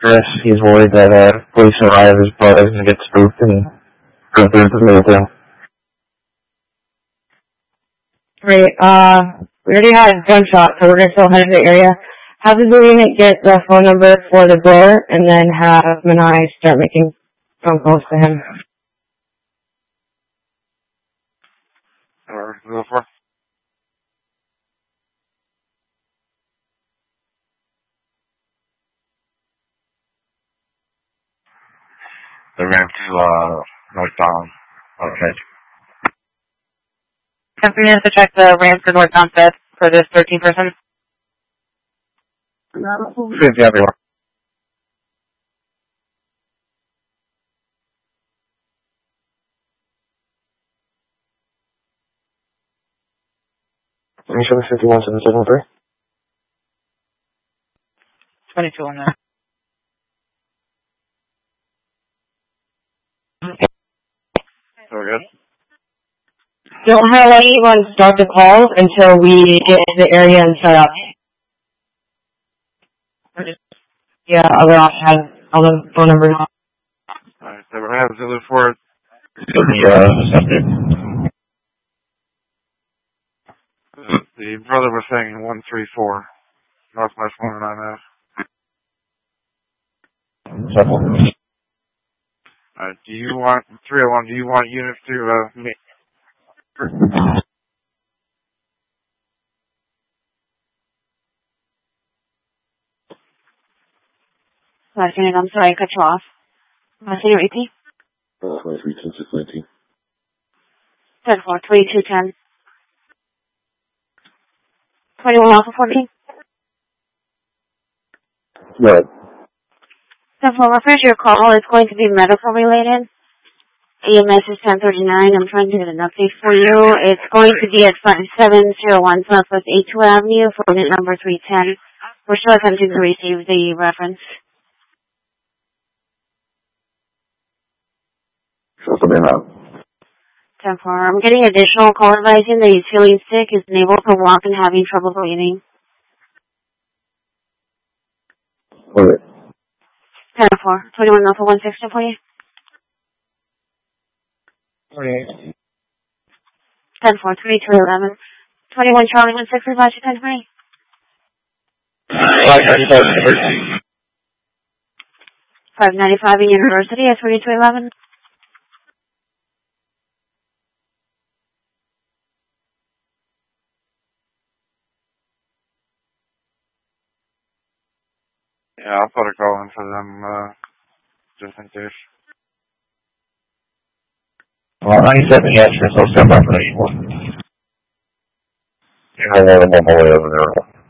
Chris, he's worried that police arrive, his brother's going to get spooked and go through the middle thing. Great. We already had a gunshot, so we're going to still head to the area. Have the unit get the phone number for the blower, and then have Manai start making phone calls to him. Go for it. The ramp to northbound. Okay. Company has to check the ramp for northbound 5th for this 13 person. Yeah, everywhere. Let me show the 51773. 22 on that. So we're good? Don't have anyone start the calls until we get into the area and set up. Yeah, other option has all the phone numbers. Alright, so we're going to have Zulu 4. The brother was saying 134. Northwest 109F. Do you want, 301, do you want units to, meet? Last unit, I'm sorry, I cut you off. Can you repeat? 23, 10, 6, 19. 10-4, 2210. 21 Alpha 14. Right. 10-4, refresh your call. It's going to be medical related. EMS is 1039. I'm trying to get an update for you. It's going to be at 5701 Southwest A2 Avenue for unit number 310. We're still attempting to receive the reference. Something out. 10-4. I'm getting additional call advising that he's feeling sick, is unable to walk, and having trouble breathing. Okay. 10-4. 21 Alpha 160 for you. 48. 10-4. 2211. 21 Charlie 160 about you 10-3. 595 in University at 2211. Yeah, I'll put a call in for them, just in case. Well, 97, yes, Chris, I'll stand by for 94. Yeah, I want them on my way over there.